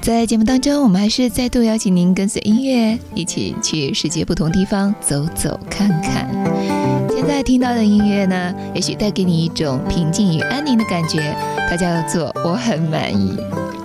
在节目当中，我们还是再度邀请您跟随音乐一起去世界不同地方走走看看。现在听到的音乐呢，也许带给你一种平静与安宁的感觉，它叫做我很满意。